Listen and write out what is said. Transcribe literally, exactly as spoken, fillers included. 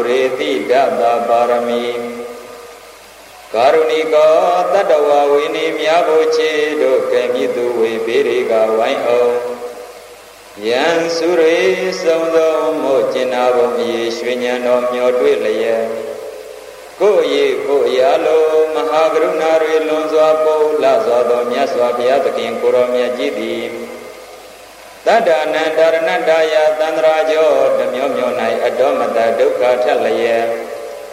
ရေတိဒသပါရမီကာရုဏိကောတတဝဝိနိမြတ်ဘုချေတို့ကဲ့မြစ်သူဝေဘေးတွေကဝိုင်းအောင်ယံစုရေစုံသောမို့ကျင်နာဘုံအေရွှေဉဏ်တော်မျောတွေ့လျက်ကိုယ်ရေကိုယ်ရာလုံးမဟာကရုဏာတွေလွန်စွာပို့လစွာသောမြတ်စွာဘုရားသခင်ကိုရောမြတ်ကြီးသည်တတ္တနန္တရဏတ္တယသန္တရာကျော်တမျောမျော၌အတောမတဒုက္ခထက်လျက်